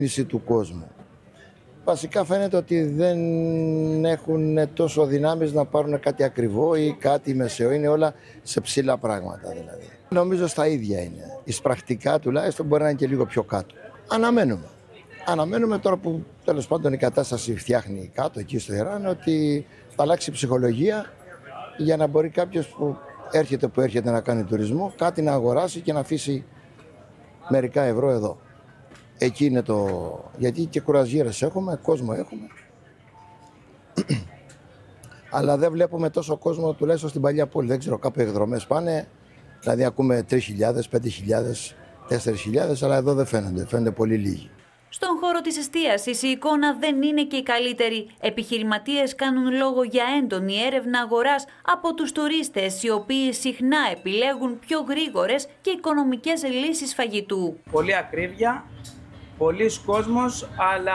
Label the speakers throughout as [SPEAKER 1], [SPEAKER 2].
[SPEAKER 1] του κόσμου. Βασικά φαίνεται ότι δεν έχουν τόσο δυνάμεις να πάρουν κάτι ακριβό ή κάτι μεσαίο. Είναι όλα σε ψηλά πράγματα δηλαδή. Νομίζω στα ίδια είναι. Εις πρακτικά τουλάχιστον μπορεί να είναι και λίγο πιο κάτω. Αναμένουμε τώρα που τέλος πάντων η κατάσταση φτιάχνει κάτω εκεί στο Ιράν ότι θα αλλάξει η ψυχολογία για να μπορεί κάποιος που έρχεται να κάνει τουρισμό κάτι να αγοράσει και να αφήσει μερικά ευρώ εδώ. Εκεί είναι το... γιατί και κουραζιέρες έχουμε, κόσμο έχουμε. Αλλά δεν βλέπουμε τόσο κόσμο τουλάχιστον στην παλιά πόλη. Δεν ξέρω, κάπου εκδρομές πάνε. Δηλαδή ακούμε 3.000, 5.000, 4.000, αλλά εδώ δεν φαίνονται πολύ λίγοι.
[SPEAKER 2] Στον χώρο της εστίασης η εικόνα δεν είναι και η καλύτερη. Επιχειρηματίες κάνουν λόγο για έντονη έρευνα αγοράς από τους τουρίστες, οι οποίοι συχνά επιλέγουν πιο γρήγορες και οικονομικές λύσεις φαγητού.
[SPEAKER 3] Πολύ ακρίβεια, πολλής κόσμος, αλλά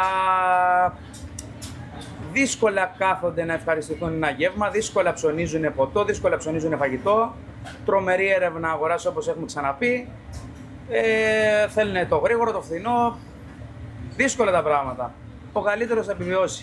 [SPEAKER 3] δύσκολα κάθονται να ευχαριστηθούν ένα γεύμα, δύσκολα ψωνίζουν ποτό, δύσκολα ψωνίζουν φαγητό. Τρομερή έρευνα αγοράς όπως έχουμε ξαναπεί. Θέλουν το γρήγορο, το φθηνό. Δύσκολα τα πράγματα. Ο καλύτερος θα επιβιώσει.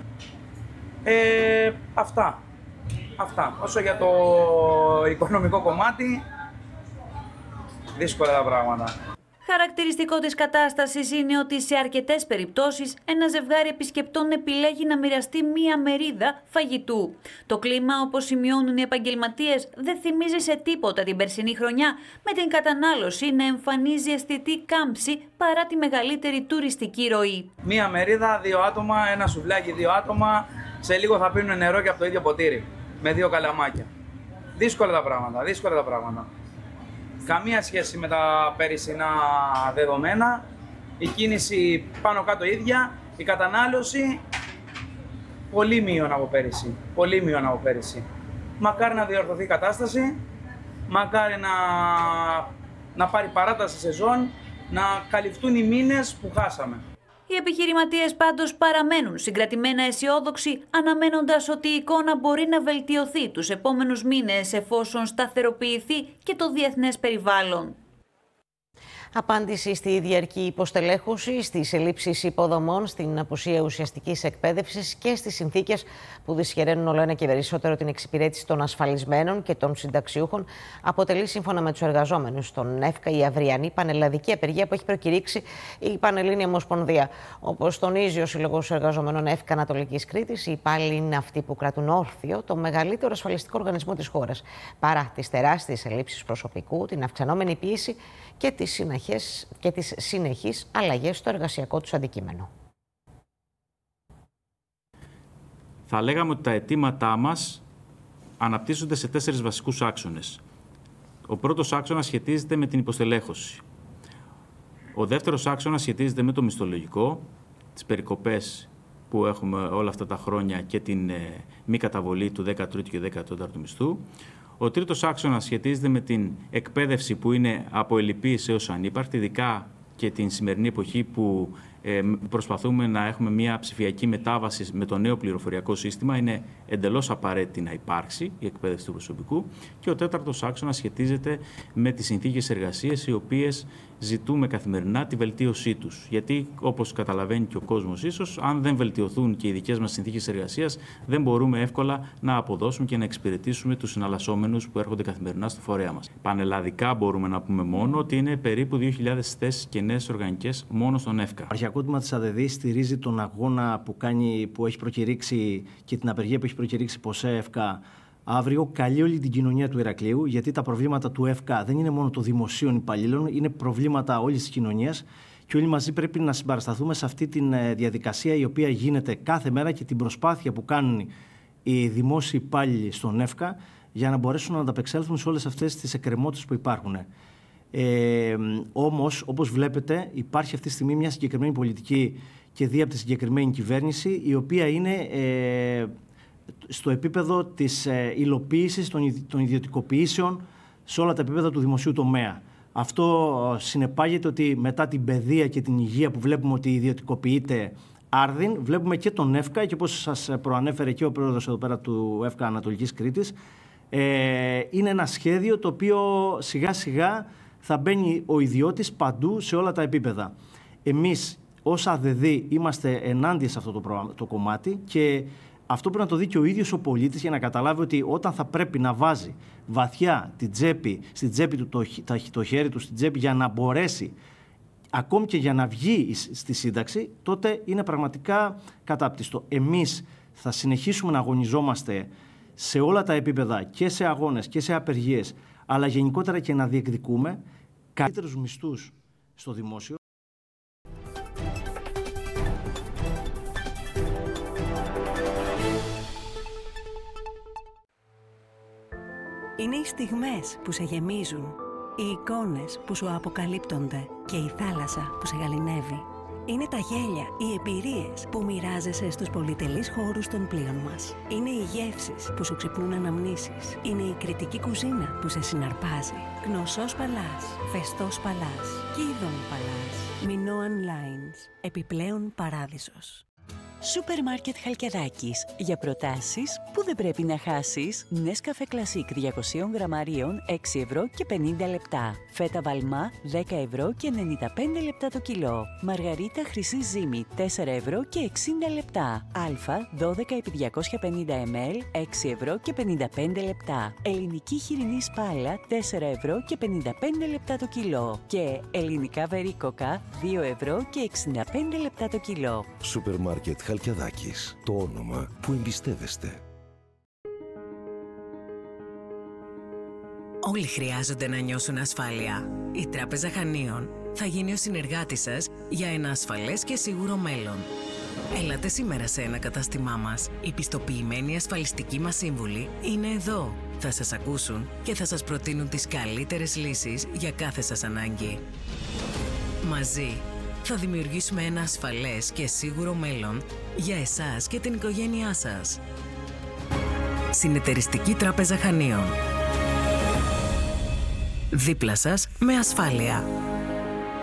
[SPEAKER 3] Αυτά. Όσο για το οικονομικό κομμάτι, δύσκολα τα πράγματα.
[SPEAKER 2] Χαρακτηριστικό της κατάστασης είναι ότι σε αρκετές περιπτώσεις ένα ζευγάρι επισκεπτών επιλέγει να μοιραστεί μία μερίδα φαγητού. Το κλίμα, όπως σημειώνουν οι επαγγελματίες, δεν θυμίζει σε τίποτα την περσινή χρονιά, με την κατανάλωση να εμφανίζει αισθητή κάμψη παρά τη μεγαλύτερη τουριστική ροή.
[SPEAKER 3] Μία μερίδα, 2 άτομα, ένα σουβλάκι 2 άτομα, σε λίγο θα πίνουν νερό και από το ίδιο ποτήρι, με 2 καλαμάκια. Δύσκολα τα πράγματα. Καμία σχέση με τα περσινά δεδομένα, η κίνηση πάνω κάτω ίδια, η κατανάλωση πολύ μείον από πέρυσι. Μακάρι να διορθωθεί η κατάσταση, μακάρι να πάρει παράταση σεζόν, να καλυφθούν οι μήνες που χάσαμε.
[SPEAKER 2] Οι επιχειρηματίες πάντως παραμένουν συγκρατημένα αισιόδοξοι, αναμένοντας ότι η εικόνα μπορεί να βελτιωθεί τους επόμενους μήνες εφόσον σταθεροποιηθεί και το διεθνές περιβάλλον.
[SPEAKER 4] Απάντηση στη διαρκή υποστελέχωση, στις ελλείψεις υποδομών, στην απουσία ουσιαστικής εκπαίδευσης και στις συνθήκες που δυσχεραίνουν όλο ένα και περισσότερο την εξυπηρέτηση των ασφαλισμένων και των συνταξιούχων, αποτελεί σύμφωνα με τους εργαζόμενους στον ΕΦΚΑ η αυριανή πανελλαδική απεργία που έχει προκηρύξει η Πανελλήνια Ομοσπονδία. Όπως τονίζει ο Σύλλογος Εργαζομένων ΕΦΚΑ Ανατολικής Κρήτης, οι υπάλληλοι είναι αυτοί που κρατούν όρθιο το μεγαλύτερο ασφαλιστικό οργανισμό της χώρας, παρά τις τεράστιες ελλείψεις προσωπικού, την αυξανόμενη πίεση και τις συνεχείς αλλαγές στο εργασιακό τους αντικείμενο.
[SPEAKER 5] Θα λέγαμε ότι τα αιτήματά μας αναπτύσσονται σε 4 βασικούς άξονες. Ο πρώτος άξονας σχετίζεται με την υποστελέχωση. Ο δεύτερος άξονας σχετίζεται με το μισθολογικό, τις περικοπές που έχουμε όλα αυτά τα χρόνια και την μη καταβολή του 13ου και 14ου μισθού. Ο τρίτος άξονας σχετίζεται με την εκπαίδευση που είναι από ελλειπής έως ανύπαρκτη, ειδικά και την σημερινή εποχή που προσπαθούμε να έχουμε μια ψηφιακή μετάβαση με το νέο πληροφοριακό σύστημα. Είναι εντελώς απαραίτητη να υπάρξει η εκπαίδευση του προσωπικού. Και ο τέταρτος άξονας σχετίζεται με τις συνθήκες εργασίας, οι οποίες ζητούμε καθημερινά τη βελτίωσή τους. Γιατί, όπως καταλαβαίνει και ο κόσμος ίσως, αν δεν βελτιωθούν και οι δικές μας συνθήκες εργασίας, δεν μπορούμε εύκολα να αποδώσουμε και να εξυπηρετήσουμε τους συναλλασσόμενους που έρχονται καθημερινά στο φορέα μας. Πανελλαδικά μπορούμε να πούμε μόνο ότι είναι περίπου 2.000 θέσεις και νέες οργανικές μόνο στον ΕΦΚΑ.
[SPEAKER 6] Το τμήμα της ΑΔΔ στηρίζει τον αγώνα που έχει προκηρύξει και την απεργία που έχει προκηρύξει ΠΟΣΕ ΕΦΚΑ αύριο. Καλεί όλη την κοινωνία του Ηρακλείου, γιατί τα προβλήματα του ΕΦΚΑ δεν είναι μόνο των δημοσίων υπαλλήλων, είναι προβλήματα όλης της κοινωνίας και όλοι μαζί πρέπει να συμπαρασταθούμε σε αυτή τη διαδικασία η οποία γίνεται κάθε μέρα και την προσπάθεια που κάνουν οι δημόσιοι υπάλληλοι στον ΕΦΚΑ για να μπορέσουν να ανταπεξέλθουν σε όλες αυτές τις εκκρεμότητες που υπάρχουν. Όμως, όπως βλέπετε, υπάρχει αυτή τη στιγμή μια συγκεκριμένη πολιτική και δι' από τη συγκεκριμένη κυβέρνηση, η οποία είναι στο επίπεδο της υλοποίησης των ιδιωτικοποιήσεων σε όλα τα επίπεδα του δημοσίου τομέα. Αυτό συνεπάγεται ότι μετά την παιδεία και την υγεία που βλέπουμε ότι ιδιωτικοποιείται άρδιν, βλέπουμε και τον ΕΦΚΑ και όπως σας προανέφερε και ο πρόεδρος εδώ πέρα του ΕΦΚΑ Ανατολικής Κρήτης, είναι ένα σχέδιο το οποίο σιγά σιγά θα μπαίνει ο ιδιώτης παντού σε όλα τα επίπεδα. Εμείς ως ΑΔΔ είμαστε ενάντια σε αυτό το κομμάτι και αυτό πρέπει να το δει και ο ίδιος ο πολίτης για να καταλάβει ότι όταν θα πρέπει να βάζει βαθιά στην τσέπη του το χέρι του στην τσέπη για να μπορέσει ακόμη και για να βγει στη σύνταξη, τότε είναι πραγματικά κατάπτυστο. Εμείς θα συνεχίσουμε να αγωνιζόμαστε σε όλα τα επίπεδα και σε αγώνες και σε απεργίες, αλλά γενικότερα και να διεκδικούμε καλύτερους μισθούς στο δημόσιο.
[SPEAKER 7] Είναι οι στιγμές που σε γεμίζουν, οι εικόνες που σου αποκαλύπτονται και η θάλασσα που σε γαληνεύει. Είναι τα γέλια, οι εμπειρίες που μοιράζεσαι στους πολυτελείς χώρους των πλοίων μας. Είναι οι γεύσεις που σου ξυπνούν αναμνήσεις. Είναι η κριτική κουζίνα που σε συναρπάζει. Γνωσός Παλάς, Φεστός Παλάς, Κίδων Παλάς, Minoan Lines, επιπλέον παράδεισος.
[SPEAKER 8] Σούπερ Μάρκετ Χαλκιδάκης. Για προτάσεις που δεν πρέπει να χάσεις. Νέσκαφε Κλασίκ 200 γραμμαρίων 6 ευρώ και 50 λεπτά. Φέτα Βαλμά 10 ευρώ και 95 λεπτά το κιλό. Μαργαρίτα Χρυσή Ζύμη 4 ευρώ και 60 λεπτά. Αλφα 12 επί 250 ml 6 ευρώ και 55 λεπτά. Ελληνική χοιρινή σπάλα 4 ευρώ και 55 λεπτά το κιλό. Και ελληνικά βερίκοκα 2 ευρώ και 65 λεπτά το κιλό.
[SPEAKER 9] Σούπερ Μάρκετ Χαλκιδάκης, το όνομα που εμπιστεύεστε.
[SPEAKER 7] Όλοι χρειάζονται να νιώσουν ασφάλεια. Η Τράπεζα Χανίων θα γίνει ο συνεργάτης σας για ένα ασφαλές και σίγουρο μέλλον. Έλατε σήμερα σε ένα κατάστημά μας. Οι πιστοποιημένοι ασφαλιστικοί μας σύμβουλοι είναι εδώ. Θα σας ακούσουν και θα σας προτείνουν τις καλύτερες λύσεις για κάθε σας ανάγκη. Μαζί θα δημιουργήσουμε ένα ασφαλές και σίγουρο μέλλον για εσάς και την οικογένειά σας. Συνεταιριστική Τράπεζα Χανίων. Δίπλα σας με ασφάλεια.